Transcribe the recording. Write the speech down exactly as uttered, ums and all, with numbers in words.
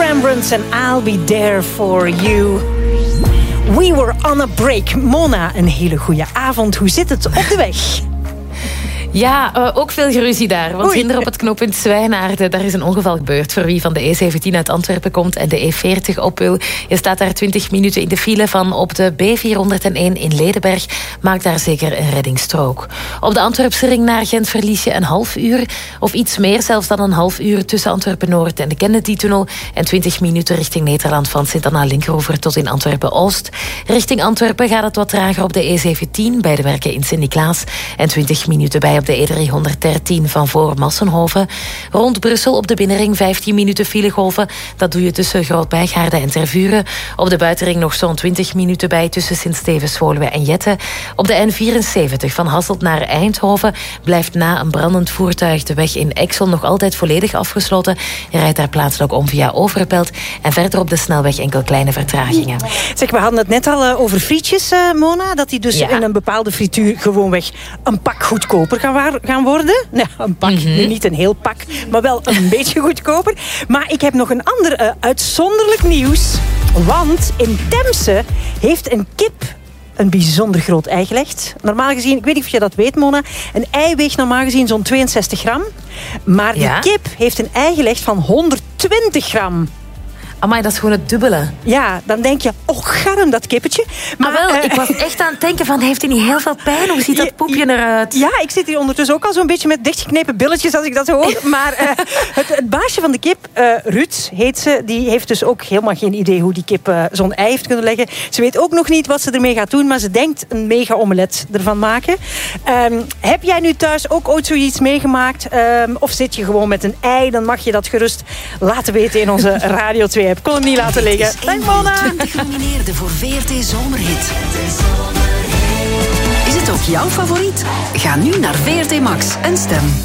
Rembrandts en I'll Be There For You. We were on a break. Mona, een hele goede avond. Hoe zit het op de weg? Ja, uh, ook veel geruzie daar. Want Oei. hinder op het knooppunt Zwijnaarden, daar is een ongeval gebeurd voor wie van de E zeventien uit Antwerpen komt en de E veertig op wil. Je staat daar twintig minuten in de file van op de B vierhonderdéén in Ledenberg. Maak daar zeker een reddingsstrook. Op de Antwerpse ring naar Gent verlies je een half uur of iets meer zelfs dan een half uur tussen Antwerpen-Noord en de Kennedy-tunnel en twintig minuten richting Nederland van Sint-Anna-Linkeroever tot in Antwerpen-Oost. Richting Antwerpen gaat het wat trager op de E zeventien bij de werken in Sint-Niklaas en twintig minuten bij op de E driehonderddertien van voor Massenhoven. Rond Brussel op de binnenring vijftien minuten filegolven. Dat doe je tussen Groot-Bijgaarden en Tervuren. Op de buitenring nog zo'n twintig minuten bij tussen Sint-Stevens, Woluwe en Jette. Op de N vierenzeventig van Hasselt naar Eindhoven blijft na een brandend voertuig de weg in Exel nog altijd volledig afgesloten. Je rijdt daar plaatselijk om via Overpelt en verder op de snelweg enkel kleine vertragingen. Zeg, we hadden het net al uh, over frietjes, uh, Mona. Dat die dus ja. in een bepaalde frituur gewoonweg een pak goedkoper gaan, waar, gaan worden. Nou, een pak, mm-hmm. niet een heel pak, maar wel een beetje goedkoper. Maar ik heb nog een ander uh, uitzonderlijk nieuws. Want in Temse heeft een kip een bijzonder groot ei gelegd. Normaal gezien, ik weet niet of je dat weet, Mona, een ei weegt normaal gezien zo'n tweeënzestig gram. Maar die ja? kip heeft een ei gelegd van honderdtwintig gram. Amai, dat is gewoon het dubbele. Ja, dan denk je, oh, garm dat kippetje. Maar ah, wel, uh, ik was echt aan het denken van, heeft hij niet heel veel pijn? Hoe ziet dat poepje eruit? Ja, ik zit hier ondertussen ook al zo'n beetje met dichtgeknepen billetjes als ik dat hoor. Maar uh, het, het baasje van de kip, uh, Ruud heet ze, die heeft dus ook helemaal geen idee hoe die kip uh, zo'n ei heeft kunnen leggen. Ze weet ook nog niet wat ze ermee gaat doen, maar ze denkt een mega omelet ervan maken. Um, heb jij nu thuis ook ooit zoiets meegemaakt? Um, of zit je gewoon met een ei? Dan mag je dat gerust laten weten in onze Radio twee. Ik kon hem niet laten liggen. Dank Mona. twintig genomineerden voor V R T Zomerhit. Is het ook jouw favoriet? Ga nu naar V R T Max en stem.